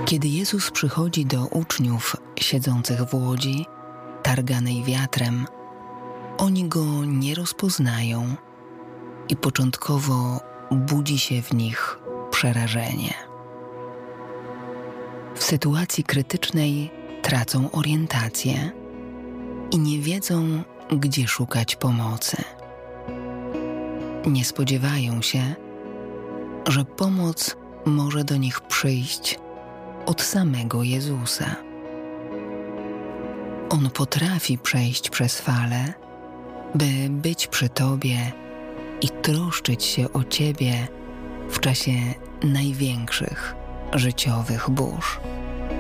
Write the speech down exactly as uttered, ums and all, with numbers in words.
Kiedy Jezus przychodzi do uczniów siedzących w łodzi, targanej wiatrem, oni Go nie rozpoznają i początkowo budzi się w nich przerażenie. W sytuacji krytycznej tracą orientację i nie wiedzą, gdzie szukać pomocy. Nie spodziewają się, że pomoc może do nich przyjść od samego Jezusa. On potrafi przejść przez fale, by być przy Tobie i troszczyć się o Ciebie w czasie największych życiowych burz.